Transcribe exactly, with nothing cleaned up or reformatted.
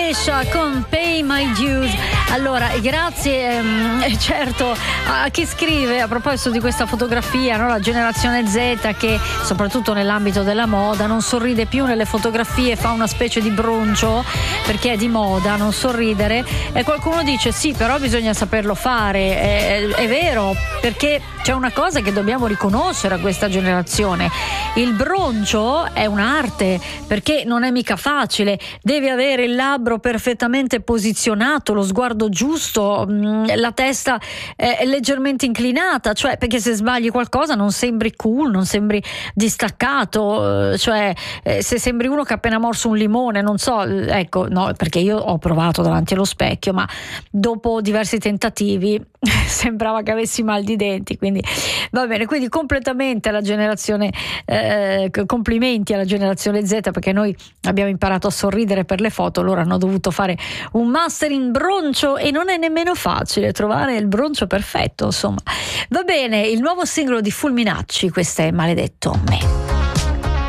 Kesha con Pay My Dues. Allora, grazie ehm, certo a chi scrive a proposito di questa fotografia, no? La generazione Z che soprattutto nell'ambito della moda non sorride più nelle fotografie, fa una specie di broncio perché è di moda non sorridere, e qualcuno dice sì, però bisogna saperlo fare. È, è vero, perché c'è una cosa che dobbiamo riconoscere a questa generazione: il broncio è un'arte, perché non è mica facile, devi avere il labbro perfettamente posizionato, lo sguardo giusto, la testa è leggermente inclinata, cioè perché se sbagli qualcosa non sembri cool, non sembri distaccato, cioè se sembri uno che ha appena morso un limone, non so, ecco, no, perché io ho provato davanti allo specchio, ma dopo diversi tentativi sembrava che avessi mal di denti, quindi va bene, quindi completamente alla generazione eh, complimenti alla generazione Z, perché noi abbiamo imparato a sorridere per le foto, loro hanno dovuto fare un master in broncio e non è nemmeno facile trovare il broncio perfetto, insomma. Va bene, il nuovo singolo di Fulminacci, questo è Maledetto Me.